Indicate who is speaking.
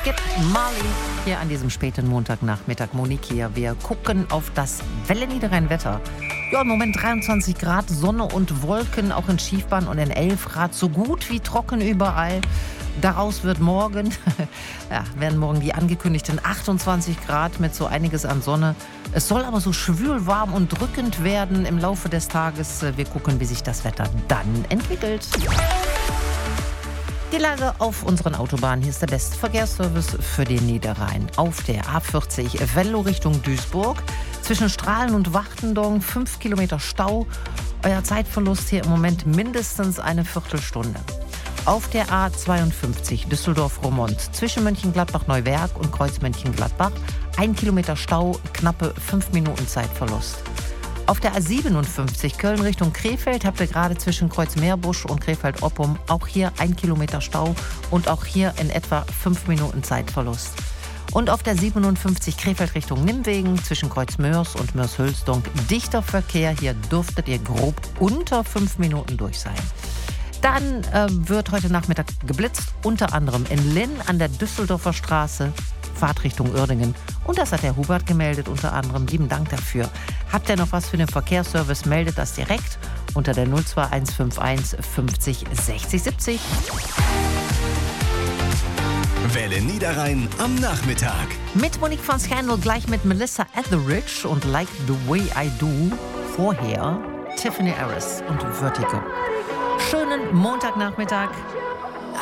Speaker 1: Skip Marley hier an diesem späten Montagnachmittag. Monique hier. Wir gucken auf das Welle-Niederrhein-Wetter. Ja, im Moment 23 Grad, Sonne und Wolken, auch in Schiefbahn und in 11 Grad. So gut wie trocken überall. Daraus werden morgen die angekündigten 28 Grad mit so einiges an Sonne. Es soll aber so schwül, warm und drückend werden im Laufe des Tages. Wir gucken, wie sich das Wetter dann entwickelt. Die Lage auf unseren Autobahnen. Hier ist der beste Verkehrsservice für den Niederrhein. Auf der A40 Venlo Richtung Duisburg. Zwischen Strahlen und Wachtendorf 5 Kilometer Stau. Euer Zeitverlust hier im Moment mindestens eine Viertelstunde. Auf der A52 Düsseldorf-Roermond zwischen Mönchengladbach-Neuwerk und Kreuz Mönchengladbach 1 Kilometer Stau, knappe 5 Minuten Zeitverlust. Auf der A57 Köln Richtung Krefeld habt ihr gerade zwischen Kreuz Meerbusch und Krefeld-Oppum auch hier 1 Kilometer Stau und auch hier in etwa 5 Minuten Zeitverlust. Und auf der 57 Krefeld Richtung Nimwegen zwischen Kreuz Mörs und Mörs-Hülsdonk dichter Verkehr. Hier dürftet ihr grob unter 5 Minuten durch sein. Dann wird heute Nachmittag geblitzt, unter anderem in Linn an der Düsseldorfer Straße, Fahrtrichtung Uerdingen. Und das hat der Hubert gemeldet, unter anderem. Lieben Dank dafür. Habt ihr noch was für den Verkehrsservice, meldet das direkt unter der 02151 50 60 70.
Speaker 2: Welle Niederrhein am Nachmittag.
Speaker 1: Mit Monique von Scandal, gleich mit Melissa Etheridge und Like the Way I Do. Vorher Tiffany Harris und Vertigo. Schönen Montagnachmittag.